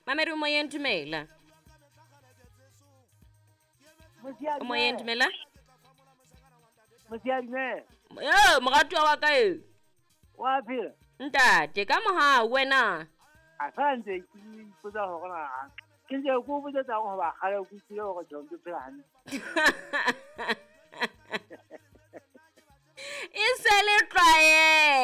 Mamere o moyeng dumela. O moyeng dumela. Mosiadime. Yo, moratuwa wa ka eo. Wa phela. Ntate, ka mohau wena. Asante ke ipotsa hore na ke ntse ke o botsa ho ba kgale o kutlile hore John ke phela hantle. E se le tlwaelo.